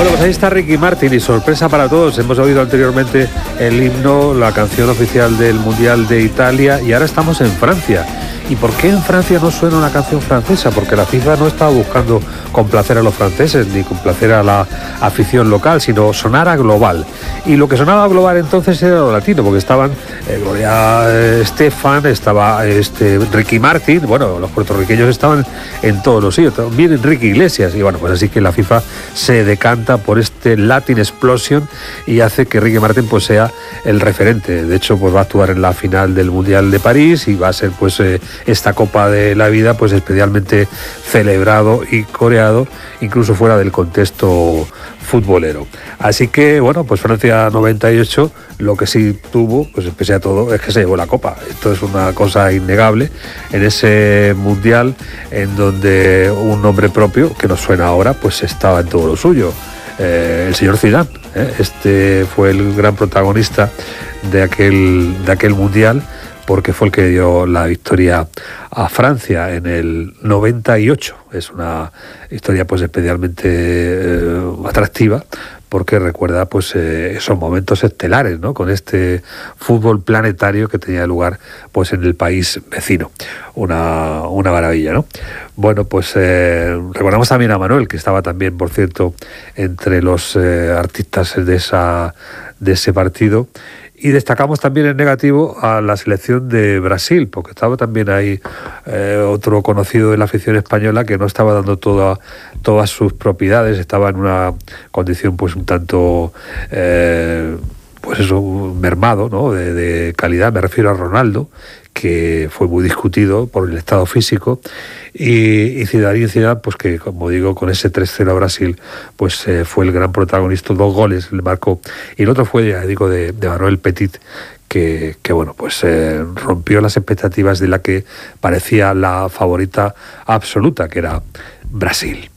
Bueno, pues ahí está Ricky Martin y sorpresa para todos. Hemos oído anteriormente el himno, la canción oficial del Mundial de Italia y ahora estamos en Francia. ¿Y por qué en Francia no suena una canción francesa? Porque la FIFA no estaba buscando complacer a los franceses ni complacer a la afición local, sino sonar a global. Y lo que sonaba global entonces era lo latino, porque estaban Gloria Estefan, estaba Ricky Martin, bueno, los puertorriqueños estaban en todos los sitios, también Enrique Iglesias, y bueno, pues así que la FIFA se decanta por este Latin Explosion y hace que Ricky Martin pues sea el referente. De hecho, pues va a actuar en la final del Mundial de París y va a ser pues esta Copa de la Vida pues especialmente celebrado y coreado, incluso fuera del contexto futbolero. Así que bueno, pues Francia 98, lo que sí tuvo, pues pese a todo, es que se llevó la Copa. Esto es una cosa innegable en ese Mundial en donde un nombre propio, que nos suena ahora, pues estaba en todo lo suyo. El señor Zidane, este fue el gran protagonista de aquel Mundial, porque fue el que dio la victoria a Francia en el 98. Es una historia pues especialmente atractiva, porque recuerda pues esos momentos estelares, ¿no?, con este fútbol planetario que tenía lugar pues en el país vecino. Una maravilla, ¿no? Bueno, pues recordamos también a Manuel, que estaba también, por cierto, entre los artistas de ese partido. Y destacamos también en negativo a la selección de Brasil, porque estaba también ahí otro conocido de la afición española que no estaba dando todas sus propiedades, estaba en una condición pues un tanto pues eso, mermado, ¿no?, de calidad. Me refiero a Ronaldo, que fue muy discutido por el estado físico, y Zidane, pues que, como digo, con ese 3-0 a Brasil, pues fue el gran protagonista, 2 goles le marcó, y el otro fue, ya digo, de Manuel Petit, que bueno, pues rompió las expectativas de la que parecía la favorita absoluta, que era Brasil.